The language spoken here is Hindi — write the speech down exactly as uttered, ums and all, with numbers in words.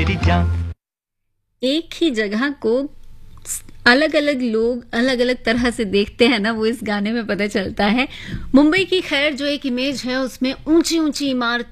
मेरी जान। एक ही जगह को अलग अलग लोग अलग अलग तरह से देखते हैं ना, वो इस गाने में पता चलता है। मुंबई की खैर जो एक इमेज है उसमें ऊंची ऊंची इमारत